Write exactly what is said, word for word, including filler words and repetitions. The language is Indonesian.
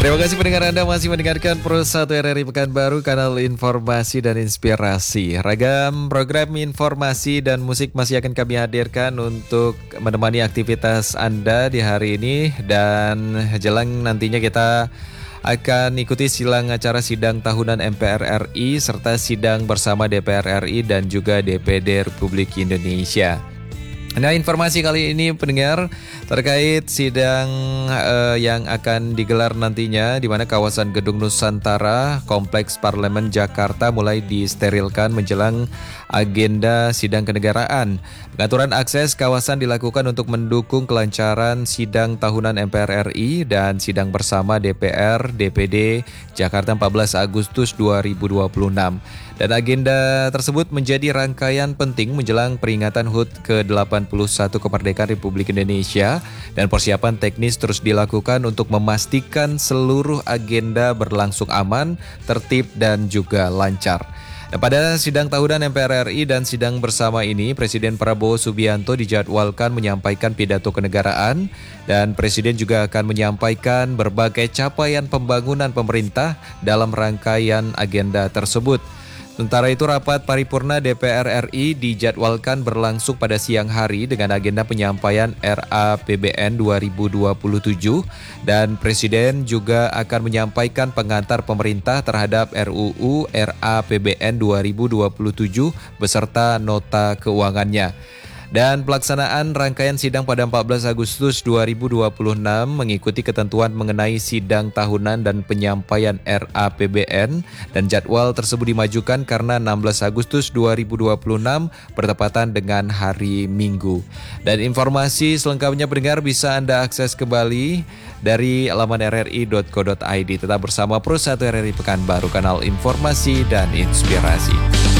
Terima kasih pendengar Anda masih mendengarkan Pro satu R R I Pekanbaru, kanal informasi dan inspirasi. Ragam program informasi dan musik masih akan kami hadirkan untuk menemani aktivitas Anda di hari ini. Dan jelang nantinya kita akan ikuti silang acara sidang tahunan M P R R I serta sidang bersama D P R R I dan juga D P D Republik Indonesia. Nah, informasi kali ini pendengar terkait sidang uh, yang akan digelar nantinya di mana kawasan Gedung Nusantara Kompleks Parlemen Jakarta mulai disterilkan menjelang agenda sidang kenegaraan. Pengaturan akses kawasan dilakukan untuk mendukung kelancaran sidang tahunan M P R R I dan sidang bersama D P R D P D Jakarta empat belas Agustus dua ribu dua puluh enam. Dan agenda tersebut menjadi rangkaian penting menjelang peringatan H U T ke delapan puluh satu kemerdekaan Republik Indonesia, dan persiapan teknis terus dilakukan untuk memastikan seluruh agenda berlangsung aman, tertib dan juga lancar. Nah, pada sidang tahunan M P R R I dan sidang bersama ini, Presiden Prabowo Subianto dijadwalkan menyampaikan pidato kenegaraan, dan Presiden juga akan menyampaikan berbagai capaian pembangunan pemerintah dalam rangkaian agenda tersebut. Sementara itu, rapat paripurna D P R R I dijadwalkan berlangsung pada siang hari dengan agenda penyampaian R A P B N dua ribu dua puluh tujuh, dan Presiden juga akan menyampaikan pengantar pemerintah terhadap R U U R A P B N dua ribu dua puluh tujuh beserta nota keuangannya. Dan pelaksanaan rangkaian sidang pada empat belas Agustus dua ribu dua puluh enam mengikuti ketentuan mengenai sidang tahunan dan penyampaian R A P B N, dan jadwal tersebut dimajukan karena enam belas Agustus dua ribu dua puluh enam bertepatan dengan hari Minggu. Dan informasi selengkapnya pendengar bisa Anda akses kembali dari laman r r i dot co dot i d. Tetap bersama Pro satu R R I Pekanbaru, kanal informasi dan inspirasi.